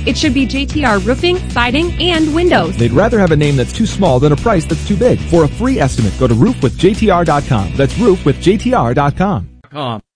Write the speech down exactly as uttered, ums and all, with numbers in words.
It should be J T R Roofing, Siding, and Windows. They'd rather have a name that's too small than a price that's too big. For a free estimate, go to roof with J T R dot com. That's roof with J T R dot com.